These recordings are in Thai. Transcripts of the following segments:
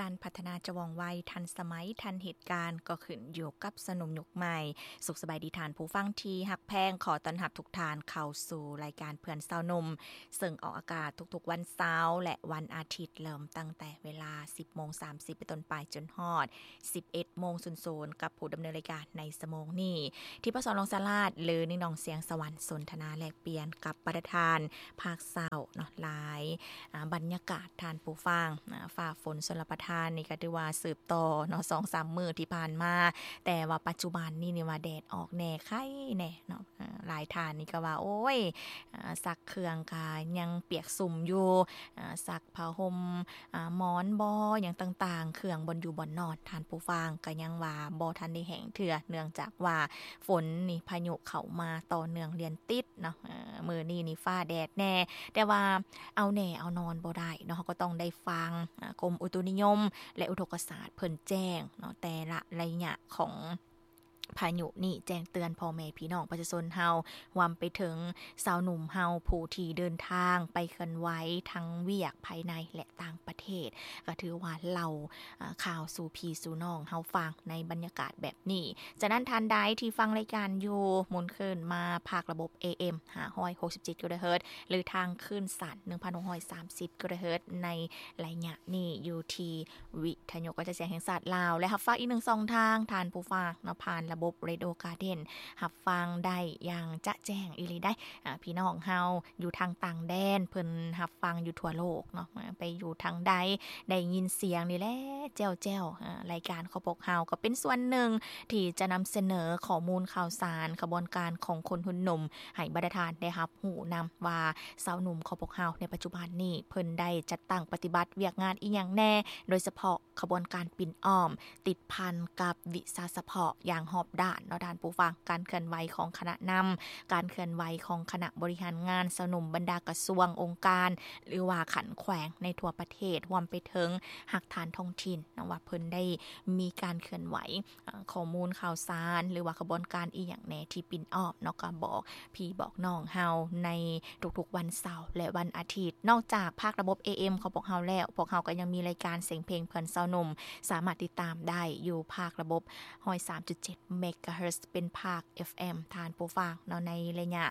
การพัฒนาจะว่องไวทันสมัยทันเหตุการณ์ก็ขึ้นอยู่กับสนมยุคใหม่สุขสบายดีทานผู้ฟังที่ฮักแพงขอต้อนรับทุกท่านเข้าสู่รายการเพื่อนสาวนมซึ่งออกอากาศทุกๆวันเสาร์และวันอาทิตย์เริ่มตั้งแต่เวลา 10:30 เป็นต้นไปจนฮอด 11:00 กับผู้ดำเนินรายการในสมงนี้ที่พสรองสลาดหรือนิ่งนองเสียงสวรรค์สนทนาแลกเปลี่ยนกับประธานภาคเศร้าเนาะหลายบรรยากาศทานผู้ฟังฝ่าฝนชลประทานนี่ก็ถือว่าสืบต่อเนาะ 2-3 มื้อที่ผ่านมาแต่ว่าปัจจุบันนี่ว่าแดดออกแน่ไข้แน่เนาะหลายท่านนี่ก็ว่าโอ้ยซักเครื่องก็ยังเปียกสุ่มอยู่ซักผ้าห่มหมอนบ่อย่างต่างๆเครื่องบนอยู่บนนอนทานผู้ฟังก็ยังว่าบ่ทันได้แห้งเทื่อเนื่องจากว่าฝนนี่พายุเข้ามาต่อเนื่องเรียนติดเนาะมื้อนี้นี่ฟ้าแดดแน่แต่ว่าเอาแน่เอานอนบ่ได้เนาะก็ต้องได้ฟังกรมอุตุนิยมและอุทกศาสตร์เพิ่นแจ้งเนาะแต่ละระยะของพายุนี่แจ้งเตือนพ่อแม่พี่น้องประชาชนเฮาวำไปถึงสาวหนุ่มเฮาผู้ที่เดินทางไปเคลื่อนไหวทั้งเวียกภายในและต่างประเทศก็ถือว่าเราข่าวสู่พี่สู่น้องเฮาฟังในบรรยากาศแบบนี้ฉะนั้นท่านใดที่ฟังรายการอยู่หมุนขึ้นมาภาคระบบ AM 567 กิโลเฮิรตซ์หรือทางคลื่นสั่น 1,630 กิโลเฮิรตซ์ในระยะนี้อยู่ที่วิทยุกระจายเสียงแห่งชาติลาวและรับฟังอีก1ช่องทางทานผู้ฟังเนาะผ่านระบบ Radio Garden รับฟังได้อย่างจะแจ้งอีหลีได้พี่น้องเฮาอยู่ทางต่างแดนเพิ่นรับฟังอยู่ทั่วโลกเนาะไปอยู่ทางใดได้ยินเสียงนี่แหละแจ้วๆรายการของพวกเฮาก็เป็นส่วนหนึ่งที่จะนำเสนอข้อมูลข่าวสารกระบวนการของคนหุ่นหนุ่มให้บรรดาท่านได้รับรู้นำว่าสาวหนุ่มของพวกเฮาในปัจจุบันนี้เพิ่นได้จัดตั้งปฏิบัติเวียกงานอีหยังแน่โดยเฉพาะขบวนการปิ่นอ้อมติดพันกับวิชาเฉพาะอย่างหอบด้านเนาะด้านผู้ฟังการเคลื่อนไหวของคณะนำการเคลื่อนไหวของคณะบริหารงานสาวหนุ่มบรรดากระทรวงองค์การหรือว่าขันแขวงในทั่วประเทศรวมไปถึงหักฐานท้องถิ่นนะว่าเพิ่นได้มีการเคลื่อนไหวข้อมูลข่าวสารหรือว่าขบวนการอีหยังแน่ที่ปิ่นอ้อมเนาะก็บอกพี่บอกน้องเฮาในทุกๆวันเสาร์และวันอาทิตย์นอกจากภาคระบบ AM ของพวกเฮาแล้วพวกเฮาก็ยังมีรายการเสียงเพลงเพื่อนสาวหนุ่มสามารถติดตามได้อยู่ภาคระบบ103.7 เมกะเฮิรตซ์เป็นภาค FM ทานผู้ฟังเนาะในระยะ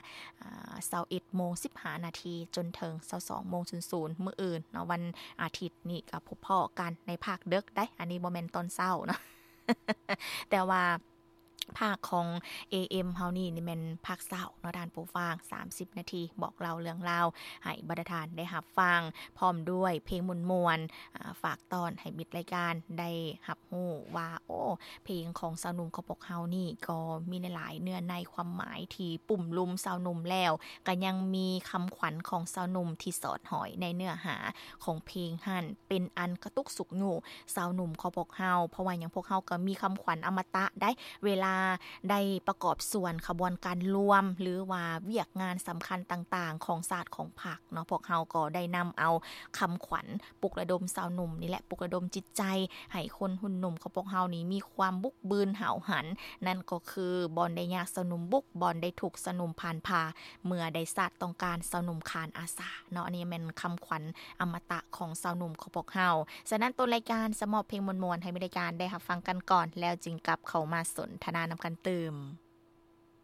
21:15 นาทีจนถึง 22:00 มื้ออื่นเนาะวันอาทิตย์นี่ก็พบพ้อกันในภาคดึกได้อันนี้บ่แม่นตอนเช้าเนาะ แต่ว่าภาคของ AM เฮานี่แม่นภาคเช้าเนาะด้านผู้ฟัง30 นาทีบอกเล่าเรื่องราวให้บรรดาท่านได้รับฟังพร้อมด้วยเพลงม่วนๆฝากตอนให้มิตรรายการได้รับรู้ว่าโอ้เพลงของสาวหนุ่มของพวกเฮานี่ก็มีหลายเนื้อในความหมายที่ปุ่มลุมสาวหนุ่มแล้วก็ยังมีคำขวัญของสาวหนุ่มที่สอดหอยในเนื้อหาของเพลงหั่นเป็นอันกระตุกสุกอยู่สาวหนุ่มของพวกเฮาเพราะว่าอย่างพวกเฮาก็มีคำขวัญอมตะได้เวลาได้ประกอบส่วนขบวนการรวมหรือว่าเวียกงานสำคัญต่างๆของศาสตร์ของผักเนาะพวกเฮาก็ได้นำเอาคำขวัญปลุกระดมสาวหนุ่มนี่แหละปลุกระดมจิตใจให้คนหุ่นหนุ่มของพวกเฮานี่มีความบุกบืนหาวหันนั่นก็คือบอนได้ยากสาวหนุ่มบุกบอนได้ถูกสาวหนุ่มผ่านพาเมื่อได้ศาสตร์ต้องการสาวหนุ่มคานอาสาเนาะอันนี้เป็นคำขวัญอมตะของสาวหนุ่มของพวกเฮาฉะนั้นต้นรายการสมอบเพลงมวลๆให้บริการได้รับฟังกันก่อนแล้วจึงกลับเข้ามาสนทนานำกันตื่ม